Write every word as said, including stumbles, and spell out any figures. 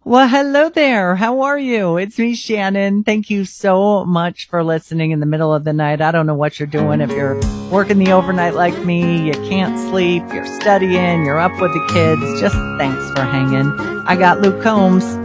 Well, hello there. How are you? It's me, Shannon. Thank you so much for listening in the middle of the night. I don't know what you're doing. If you're working the overnight like me, you can't sleep, you're studying, you're up with the kids. Just thanks for hanging. I got Luke Combs.